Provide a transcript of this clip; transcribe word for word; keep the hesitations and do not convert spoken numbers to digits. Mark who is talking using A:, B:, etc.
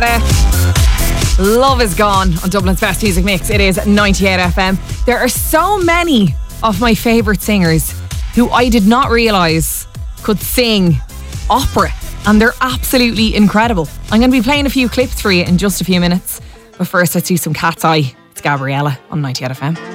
A: Guetta. Love is Gone on Dublin's Best Music Mix. It is ninety-eight F M. There are so many of my favourite singers who I did not realise could sing opera, and they're absolutely incredible. I'm going to be playing a few clips for you in just a few minutes, but first let's do some Cat's Eye. It's Gabriella on ninety-eight F M.